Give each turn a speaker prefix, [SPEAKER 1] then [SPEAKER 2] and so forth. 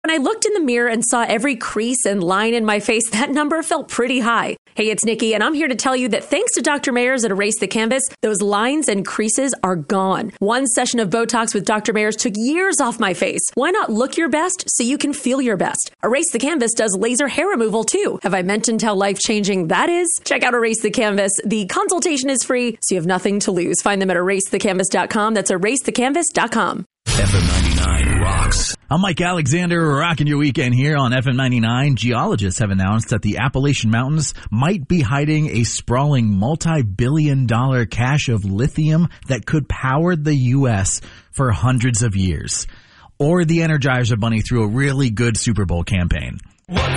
[SPEAKER 1] When I looked in the mirror and saw every crease and line in my face, that number felt pretty high. Hey, it's Nikki, and I'm here to tell you that thanks to Dr. Mayers at Erase the Canvas, those lines and creases are gone. One session of Botox with Dr. Mayers took years off my face. Why not look your best so you can feel your best? Erase the Canvas does laser hair removal too. Have I mentioned how life-changing that is? Check out Erase the Canvas. The consultation is free, so you have nothing to lose. Find them at erasethecanvas.com. That's erasethecanvas.com.
[SPEAKER 2] FM 99 rocks.
[SPEAKER 3] I'm Mike Alexander, rocking your weekend here on FM 99. Geologists have announced that the Appalachian Mountains might be hiding a sprawling multi-billion-dollar cache of lithium that could power the U.S. for hundreds of years. Or the Energizer Bunny through a really good Super Bowl campaign.
[SPEAKER 2] What